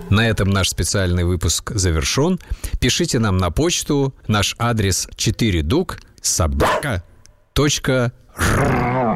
На этом наш специальный выпуск завершен. Пишите нам на почту. Наш адрес 4duк@собака.ру.